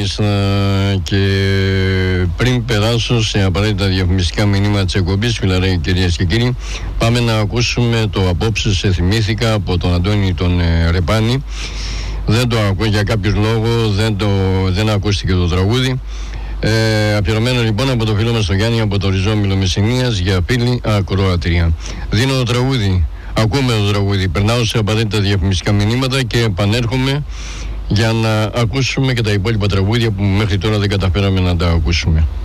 Μάλιστα, και πριν περάσω σε απαραίτητα διαφημιστικά μηνύματα της εκπομπής, φιλαρέοι κυρίες και κύριοι, πάμε να ακούσουμε το απόψε σε θυμήθηκα από τον Αντώνη τον Ρεπάνη. Δεν το ακούω για κάποιο λόγο, δεν ακούστηκε το τραγούδι. Αφιερωμένο λοιπόν από το φίλο μας τον Γιάννη από το Ριζόμιλο Μεσσηνίας για φίλη ακροατρία. Δίνω το τραγούδι, ακούμε το τραγούδι, περνάω σε απαραίτητα διαφημιστικά μηνύματα και επανέρχομαι για να ακούσουμε και τα υπόλοιπα τραγούδια που μέχρι τώρα δεν καταφέραμε να τα ακούσουμε.